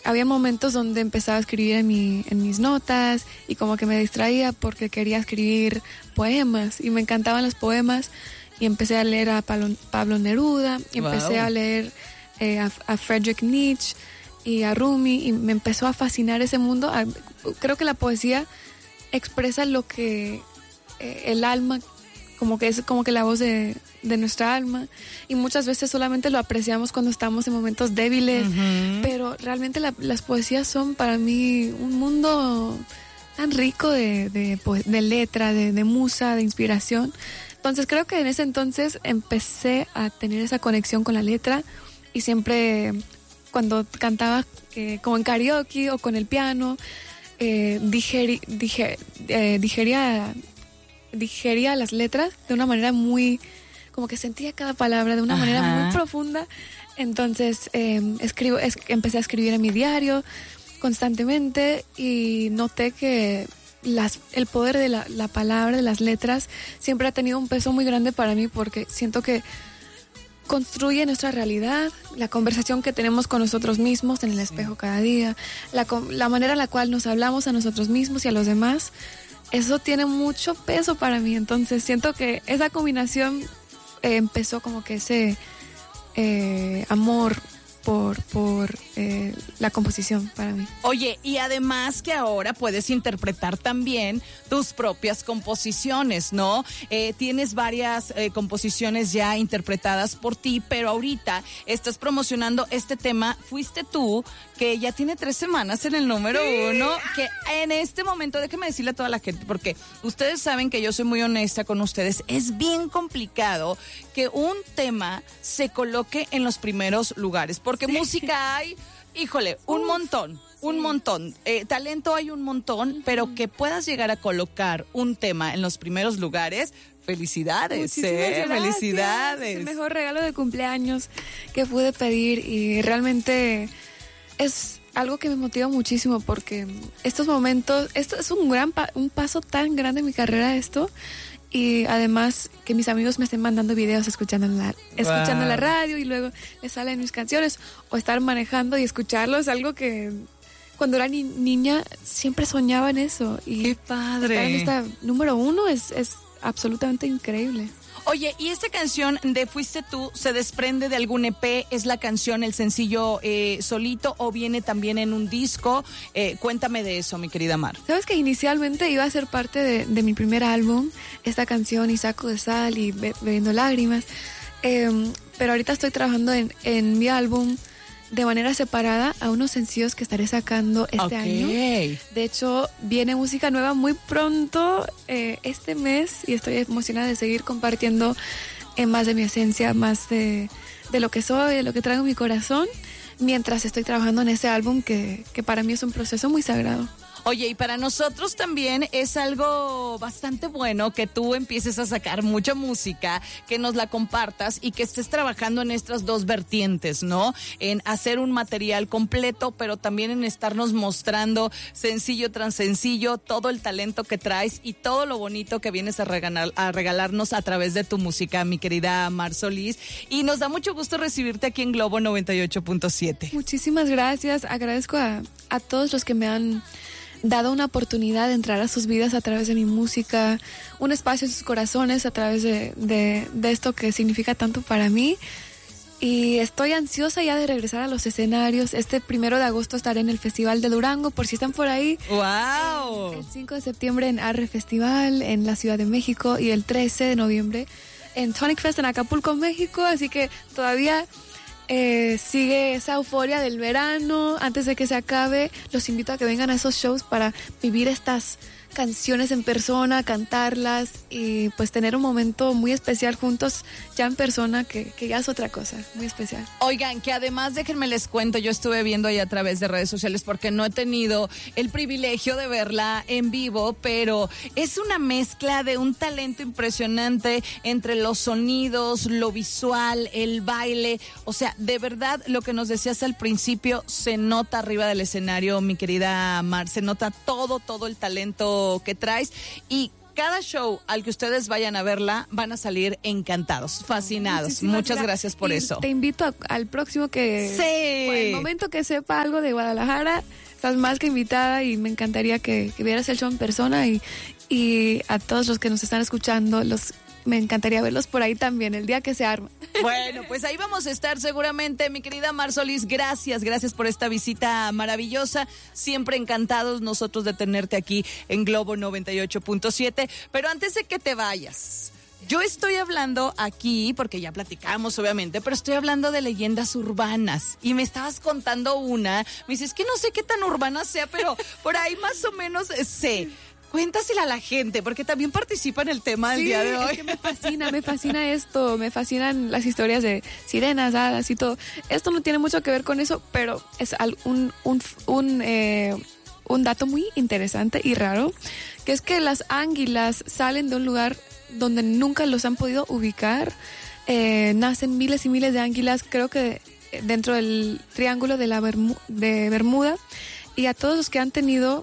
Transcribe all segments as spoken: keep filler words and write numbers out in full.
había momentos donde empezaba a escribir en, mi, en mis notas y como que me distraía porque quería escribir poemas y me encantaban los poemas y empecé a leer a Pablo, Pablo Neruda, y empecé wow. a leer eh, a, a Friedrich Nietzsche y a Rumi y me empezó a fascinar ese mundo. Creo que la poesía expresa lo que eh, el alma, como que es como que la voz de, de nuestra alma, y muchas veces solamente lo apreciamos cuando estamos en momentos débiles, uh-huh. pero realmente la, las poesías son para mí un mundo tan rico de, de, de letra, de, de musa, de inspiración. Entonces creo que en ese entonces empecé a tener esa conexión con la letra y siempre cuando cantaba eh, como en karaoke o con el piano, eh, digeri, diger, eh, digería, digería las letras de una manera muy, como que sentía cada palabra de una Ajá. manera muy profunda. Entonces eh, escribo, es, empecé a escribir en mi diario constantemente y noté que Las, el poder de la, la palabra, de las letras, siempre ha tenido un peso muy grande para mí porque siento que construye nuestra realidad, la conversación que tenemos con nosotros mismos en el espejo cada día, la, la manera en la cual nos hablamos a nosotros mismos y a los demás, eso tiene mucho peso para mí. Entonces siento que esa combinación eh, empezó como que ese eh, amor por, por eh, la composición para mí. Oye, y además que ahora puedes interpretar también tus propias composiciones, ¿no? Eh, tienes varias eh, composiciones ya interpretadas por ti, pero ahorita estás promocionando este tema, Fuiste Tú, que ya tiene tres semanas en el número sí. uno, que en este momento, déjeme decirle a toda la gente, porque ustedes saben que yo soy muy honesta con ustedes, es bien complicado que un tema se coloque en los primeros lugares, porque sí. música hay, híjole, un Uf, montón, un sí. montón, eh, talento hay un montón, uh-huh. pero que puedas llegar a colocar un tema en los primeros lugares, felicidades, eh, felicidades. Es el mejor regalo de cumpleaños que pude pedir y realmente es algo que me motiva muchísimo porque estos momentos, esto es un gran pa- un paso tan grande en mi carrera esto. Y además que mis amigos me estén mandando videos escuchando en la, escuchando wow. la radio y luego les salen mis canciones, o estar manejando y escucharlo, es algo que cuando era ni, niña siempre soñaba en eso. Y ¡qué padre! Estar en esta número uno es, es absolutamente increíble. Oye, ¿y esta canción de Fuiste Tú se desprende de algún E P? ¿Es la canción, el sencillo eh, solito o viene también en un disco? Eh, cuéntame de eso, mi querida Mar. Sabes que inicialmente iba a ser parte de, de mi primer álbum, esta canción Y Saco de Sal y Be- Bebiendo Lágrimas, eh, pero ahorita estoy trabajando en, en mi álbum de manera separada a unos sencillos que estaré sacando este okay. año. De hecho, viene música nueva muy pronto eh, este mes y estoy emocionada de seguir compartiendo eh, más de mi esencia, más de, de lo que soy, de lo que traigo en mi corazón, mientras estoy trabajando en ese álbum que, que para mí es un proceso muy sagrado. Oye, y para nosotros también es algo bastante bueno que tú empieces a sacar mucha música, que nos la compartas y que estés trabajando en estas dos vertientes, ¿no? En hacer un material completo, pero también en estarnos mostrando sencillo tras sencillo todo el talento que traes y todo lo bonito que vienes a, regalar, a regalarnos a través de tu música, mi querida Mar Solís. Y nos da mucho gusto recibirte aquí en Globo noventa y ocho punto siete. Muchísimas gracias. Agradezco a, a todos los que me han dado una oportunidad de entrar a sus vidas a través de mi música, un espacio en sus corazones a través de, de, de esto que significa tanto para mí. Y estoy ansiosa ya de regresar a los escenarios. Este primero de agosto estaré en el Festival de Durango, por si están por ahí. ¡Wow! El, el cinco de septiembre en Arre Festival en la Ciudad de México y el trece de noviembre en Tonic Fest en Acapulco, México. Así que todavía Eh, sigue esa euforia del verano. Antes de que se acabe, los invito a que vengan a esos shows para vivir estas canciones en persona, cantarlas y pues tener un momento muy especial juntos ya en persona, que, que ya es otra cosa, muy especial. Oigan, que además, déjenme les cuento, yo estuve viendo ahí a través de redes sociales porque no he tenido el privilegio de verla en vivo, pero es una mezcla de un talento impresionante entre los sonidos, lo visual, el baile, o sea, de verdad, lo que nos decías al principio, se nota arriba del escenario, mi querida Mar, se nota todo, todo el talento que traes. Y cada show al que ustedes vayan a verla van a salir encantados, fascinados. Muchísimas Muchas gracias, gracias por y eso. Te invito a, al próximo que... Sí. Por el momento que sepa algo de Guadalajara, estás más que invitada y me encantaría que, que vieras el show en persona y, y a todos los que nos están escuchando, los me encantaría verlos por ahí también, el día que se arma. Bueno, pues ahí vamos a estar seguramente, mi querida Mar Solís. Gracias, gracias por esta visita maravillosa. Siempre encantados nosotros de tenerte aquí en Globo noventa y ocho punto siete. Pero antes de que te vayas, yo estoy hablando aquí, porque ya platicamos obviamente, pero estoy hablando de leyendas urbanas. Y me estabas contando una, me dices que no sé qué tan urbana sea, pero por ahí más o menos sé. Cuéntasela a la gente, porque también participa en el tema del sí, día de hoy. Es que me fascina, me fascina esto, me fascinan las historias de sirenas, hadas y todo. Esto no tiene mucho que ver con eso, pero es un, un, un, eh, un dato muy interesante y raro, que es que las águilas salen de un lugar donde nunca los han podido ubicar. Eh, nacen miles y miles de águilas, creo que dentro del triángulo de, la Bermu- de Bermuda, y a todos los que han tenido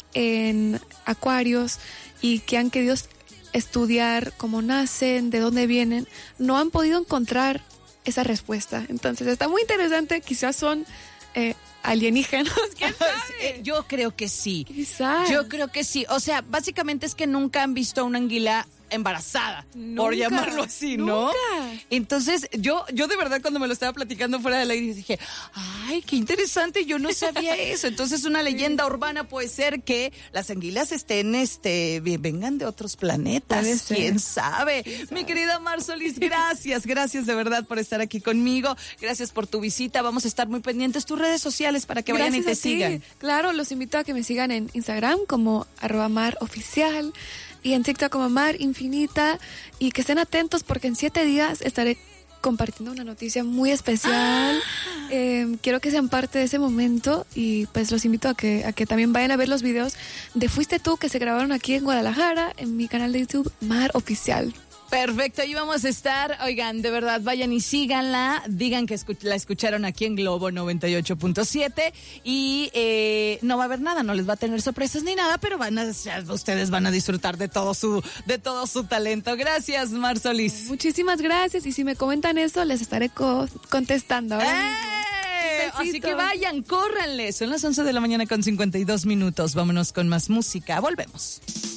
en acuarios y que han querido estudiar cómo nacen, de dónde vienen, no han podido encontrar esa respuesta. Entonces está muy interesante, quizás son eh, alienígenas, ¿quién sabe? Yo creo que sí. Quizás. Yo creo que sí. O sea, básicamente es que nunca han visto a una anguila embarazada, Nunca, por llamarlo así, ¿no? Nunca. Entonces, yo, yo de verdad cuando me lo estaba platicando fuera del aire dije, ay, qué interesante, yo no sabía eso. Entonces, una leyenda urbana puede ser que las anguilas estén, este, vengan de otros planetas. ¿Quién sabe? ¿Quién sabe? Mi querida Mar Solís, gracias, gracias de verdad por estar aquí conmigo. Gracias por tu visita. Vamos a estar muy pendientes. Tus redes sociales para que vayan Gracias y te a ti. sigan. Claro, los invito a que me sigan en Instagram como arroba mar oficial. Y en TikTok como Mar Infinita, y que estén atentos porque en siete días estaré compartiendo una noticia muy especial. Ah. Eh, quiero que sean parte de ese momento y pues los invito a que, a que también vayan a ver los videos de Fuiste Tú que se grabaron aquí en Guadalajara en mi canal de YouTube Mar Oficial. Perfecto, ahí vamos a estar. Oigan, de verdad, vayan y síganla. Digan que escuch- la escucharon aquí en Globo noventa y ocho punto siete. Y eh, no va a haber nada, no les va a tener sorpresas ni nada, pero van a, ustedes van a disfrutar de todo su, de todo su talento. Gracias, Mar Solís. Muchísimas gracias. Y si me comentan eso, les estaré co- contestando. Ahora ¡Eh! Así que vayan, córranle. Son las once de la mañana con cincuenta y dos minutos. Vámonos con más música. Volvemos.